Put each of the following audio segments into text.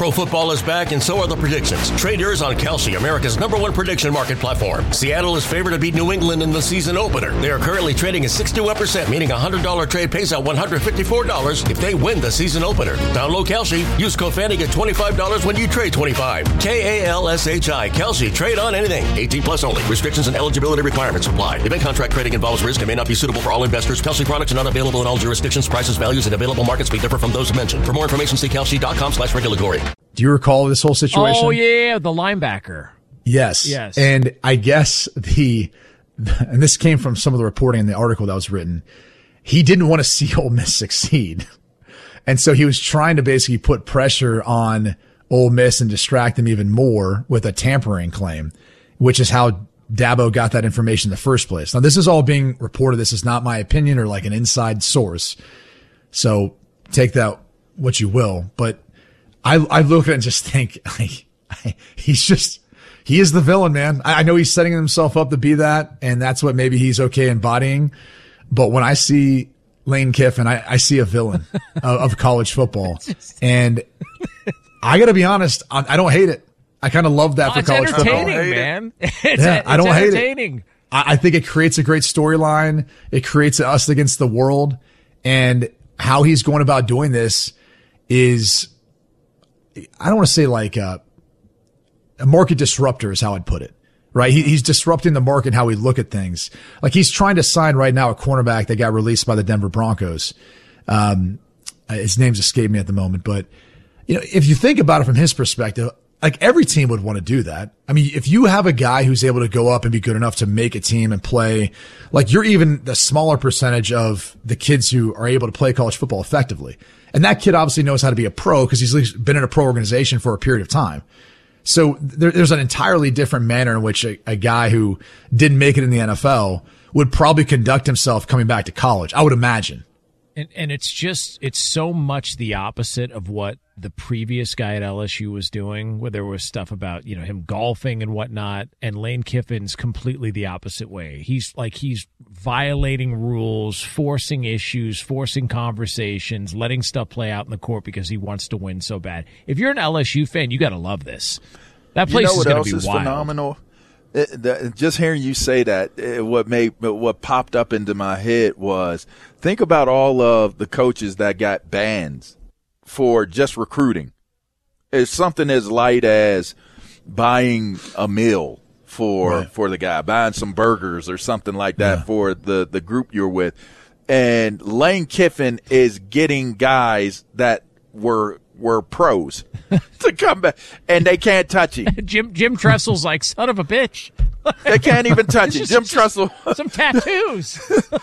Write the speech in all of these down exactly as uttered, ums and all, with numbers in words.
Pro football is back, and so are the predictions. Trade yours on Kalshi, America's number one prediction market platform. Seattle is favored to beat New England in the season opener. They are currently trading at sixty-one percent, meaning a one hundred dollars trade pays out one hundred fifty-four dollars if they win the season opener. Download Kalshi. Use code Fanny, get twenty-five dollars when you trade twenty-five. K A L S H I. Kalshi. Trade on anything. eighteen plus only. Restrictions and eligibility requirements apply. Event contract trading involves risk and may not be suitable for all investors. Kalshi products are not available in all jurisdictions. Prices, values, and available markets may differ from those mentioned. For more information, see kalshi dot com slash regulatory. Do you recall this whole situation? Oh, yeah, the linebacker. Yes. Yes. And I guess the, and this came from some of the reporting in the article that was written, he didn't want to see Ole Miss succeed. And so he was trying to basically put pressure on Ole Miss and distract them even more with a tampering claim, which is how Dabo got that information in the first place. Now, this is all being reported. This is not my opinion or like an inside source. So take that what you will. But I, I look at it and just think like, he's just, he is the villain, man. I, I know he's setting himself up to be that, and that's what maybe he's okay embodying. But when I see Lane Kiffin, I, I see a villain of, of college football. And I got to be honest, I, I don't hate it. I kind of love that oh, for it's college football. It's entertaining, man. It's, yeah, it's I don't entertaining. hate it. I, I think it creates a great storyline. It creates us against the world. And how he's going about doing this is, I don't want to say like a, a market disruptor is how I'd put it. Right. He, he's disrupting the market, how we look at things. Like he's trying to sign right now a cornerback that got released by the Denver Broncos. Um, his name's escaped me at the moment, but you know, if you think about it from his perspective, like every team would want to do that. I mean, if you have a guy who's able to go up and be good enough to make a team and play, like you're even the smaller percentage of the kids who are able to play college football effectively. And that kid obviously knows how to be a pro because he's been in a pro organization for a period of time. So there, there's an entirely different manner in which a, a guy who didn't make it in the N F L would probably conduct himself coming back to college, I would imagine. And, and it's just, it's so much the opposite of what the previous guy at L S U was doing, where there was stuff about, you know, him golfing and whatnot. And Lane Kiffin's completely the opposite way. He's like, he's violating rules, forcing issues, forcing conversations, letting stuff play out in the court because he wants to win so bad. If you're an L S U fan, you got to love this. That place you know is going to be is wild. Phenomenal. It, the, just hearing you say that, it, what made what popped up into my head was think about all of the coaches that got bans for just recruiting. It's something as light as buying a meal for right. for the guy, buying some burgers or something like that yeah. for the the group you're with. And Lane Kiffin is getting guys that were were pros to come back, and they can't touch him. Jim Jim Tressel's like, son of a bitch. They can't even touch him. Jim Tressel. Some tattoos.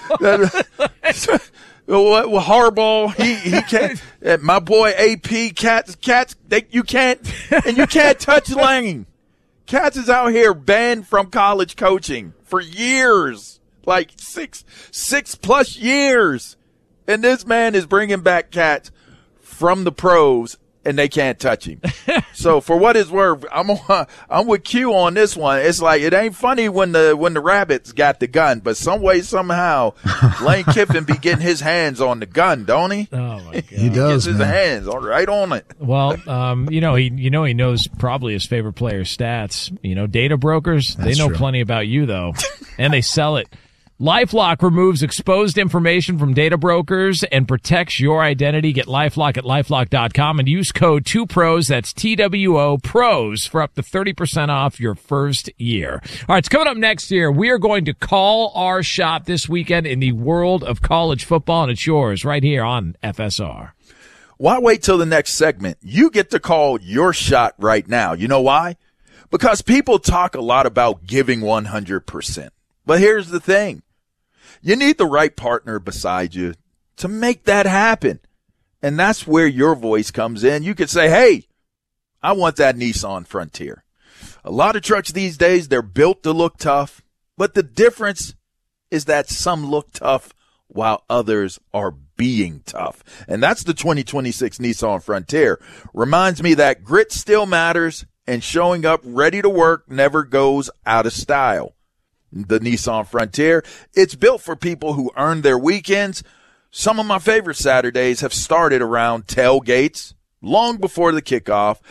Well, Harbaugh, he he can't. My boy A P, Cats, Cats, they you can't, and you can't touch Lane. Cats is out here banned from college coaching for years, like six six plus years, and this man is bringing back Cats from the pros, and they can't touch him. So for what it's worth, I'm on, I'm with Q on this one. It's like it ain't funny when the when the rabbits got the gun, but some way somehow Lane Kiffin be getting his hands on the gun, don't he? Oh my God, he does. He gets his hands on right on it. Well, um, you know he you know he knows probably his favorite player's stats. You know, data brokers, That's they know true. plenty about you though, and they sell it. LifeLock removes exposed information from data brokers and protects your identity. Get LifeLock at LifeLock dot com and use code two pros, that's T W O, PROS, for up to thirty percent off your first year. All right, it's coming up next year. We are going to call our shot this weekend in the world of college football, and it's yours right here on F S R. Why wait till the next segment? You get to call your shot right now. You know why? Because people talk a lot about giving one hundred percent. But here's the thing. You need the right partner beside you to make that happen. And that's where your voice comes in. You could say, hey, I want that Nissan Frontier. A lot of trucks these days, they're built to look tough. But the difference is that some look tough while others are being tough. And that's the twenty twenty-six Nissan Frontier. Reminds me that grit still matters and showing up ready to work never goes out of style. The Nissan Frontier, it's built for people who earn their weekends. Some of my favorite Saturdays have started around tailgates long before the kickoff